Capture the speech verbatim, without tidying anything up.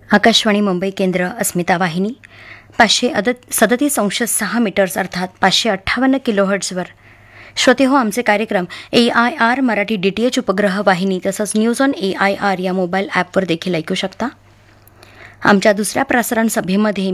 आकाशवाणी मुंबई केंद्र अस्मिता वाहिनी पाचशे अदत सदतीस अंश सहा मीटर्स अर्थात पाचशे अठ्ठावन्न किलोहर्ट्झवर. श्रोते हो, आमचे कार्यक्रम ए I R Marathi D T H उपग्रह वाहिनी तसंच news on A I R या मोबाईल ॲपवर देखील ऐकू शकता. आमच्या दुसऱ्या प्रसारण सभेमध्ये